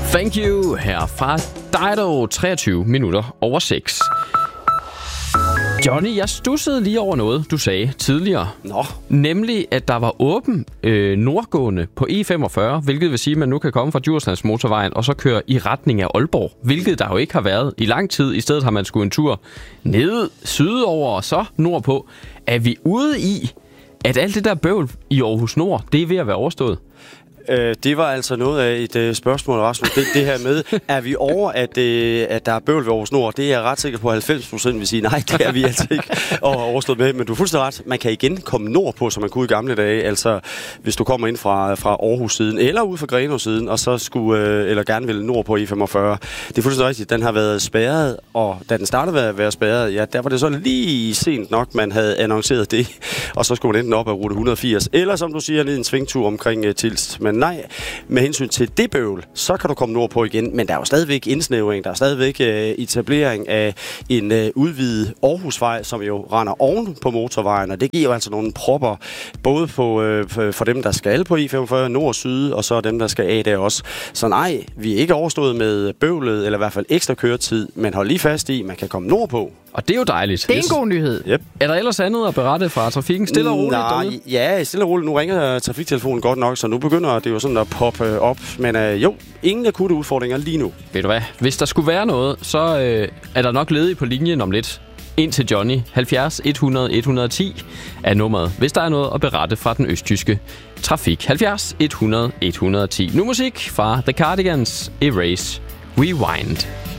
Thank you her fra Dido, 23 minutter over 6. Johnny, jeg stussede lige over noget, du sagde tidligere. Nå. Nemlig, at der var åben nordgående på E45, hvilket vil sige, at man nu kan komme fra Djurslands motorvejen og så køre i retning af Aalborg, hvilket der jo ikke har været i lang tid. I stedet har man skulle en tur ned sydover og så nordpå. Er vi ude i, at alt det der bøvl i Aarhus Nord, det er ved at være overstået? Det var altså noget af et spørgsmål, Rasmus. Det her med, er vi over, at der er bøvl ved Aarhus Nord? Det er jeg ret sikker på, 90% vil sige, nej, det er vi altså ikke overstået med. Men du er fuldstændig ret. Man kan igen komme nordpå, som man kunne i gamle dage. Altså, hvis du kommer ind fra Aarhus-siden, eller ud fra Grenaa-siden, og så skulle, eller gerne vil nordpå i 45. Det er fuldstændig rigtigt. Den har været spærret, og da den startede med at være spærret, ja, der var det så lige sent nok, man havde annonceret det. Og så skulle man enten op ad rute 180, eller som du siger, en svingtur omkring Tilst. Men nej, med hensyn til det bøvl, så kan du komme nordpå igen, men der er jo stadigvæk indsnævring, der er stadigvæk etablering af en udvidet Aarhusvej, som jo render oven på motorvejen, og det giver jo altså nogle propper, både for dem, der skal på E45 nord og syd, og så dem, der skal af der også. Så nej, vi er ikke overstået med bøvlet, eller i hvert fald ekstra køretid, men hold lige fast i, man kan komme nordpå. Og det er jo dejligt. Det er en god nyhed. Yep. Er der ellers andet at berette fra trafikken? Stille og roligt derude? Ja, stille og roligt. Nu ringer trafiktelefonen godt nok, så nu begynder det jo sådan at poppe op. Men jo, ingen akutte udfordringer lige nu. Ved du hvad? Hvis der skulle være noget, så er der nok ledig på linjen om lidt. Ind til Johnny. 70 100 110 er nummeret, hvis der er noget at berette fra den østtyske trafik. 70 100 110. Nu musik fra The Cardigans, Erase Rewind.